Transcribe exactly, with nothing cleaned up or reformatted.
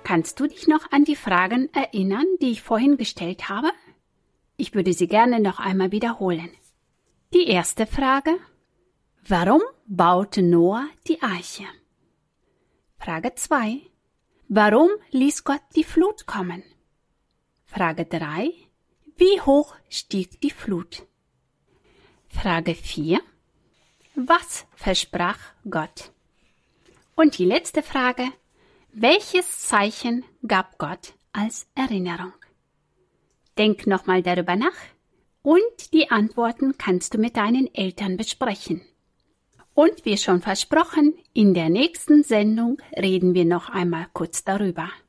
Kannst du dich noch an die Fragen erinnern, die ich vorhin gestellt habe? Ich würde sie gerne noch einmal wiederholen. Die erste Frage: Warum baute Noah die Arche? Frage zwei: Warum ließ Gott die Flut kommen? Frage drei: Wie hoch stieg die Flut? Frage vier: Was versprach Gott? Und die letzte Frage: Welches Zeichen gab Gott als Erinnerung? Denk nochmal darüber nach und die Antworten kannst du mit deinen Eltern besprechen. Und wie schon versprochen, in der nächsten Sendung reden wir noch einmal kurz darüber.